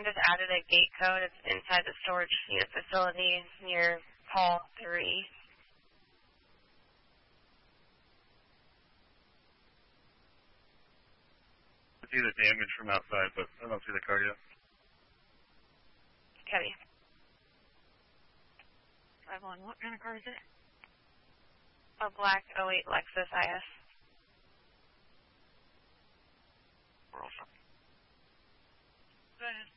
someone just added a gate code. It's inside the storage unit facility near Hall 3. I see the damage from outside, but I don't see the car yet. Copy. 5-1, what kind of car is it? A black 08 Lexus IS. Go ahead.